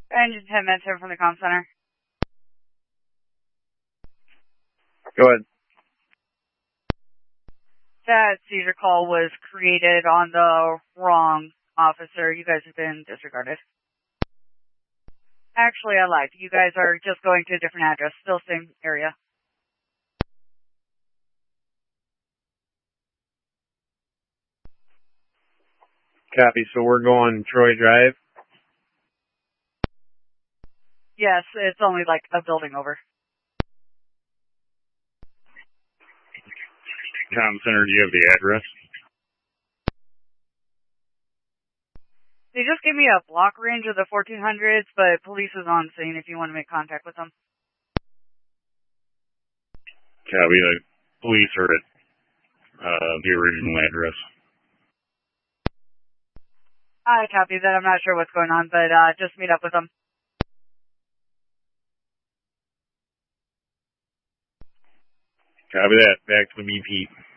Engine 10 minutes here from the comm center. Go ahead. That seizure call was created on the wrong officer. You guys have been disregarded. Actually, I lied. You guys are just going to a different address. Still same area. Copy. So we're going Troy Drive? Yes, it's only like a building over. Comm Center, do you have the address? They just gave me a block range of the 1400s, but police is on scene if you want to make contact with them. Copy. The police are at the original address. I copy that. I'm not sure what's going on, but just meet up with them. Copy that. Back to the BP.